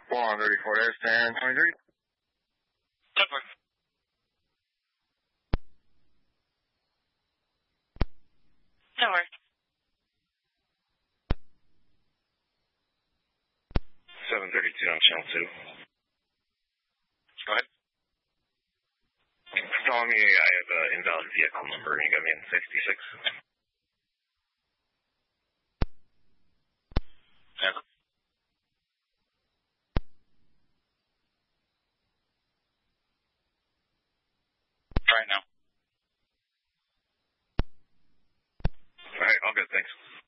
134 dash 1023. Tougher. Tower. 732 on channel 2. Go ahead. Telling me I have an invalid vehicle number and you got me in 66. Never. Try it now. Alright, all good, thanks.